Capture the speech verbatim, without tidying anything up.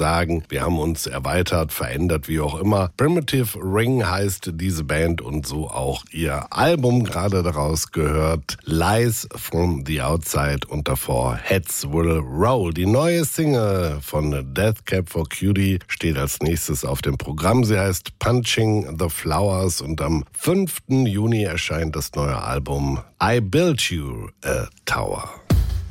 sagen, wir haben uns erweitert, verändert, wie auch immer. Primitive Ring heißt diese Band und so auch ihr Album, gerade daraus gehört Lies from the Outside und davor Heads Will Roll. Die neue Single von Death Cab for Cutie steht als nächstes auf dem Programm. Sie heißt Punching the Flowers und am fünften Juni erscheint das neue Album I Built You a Tower.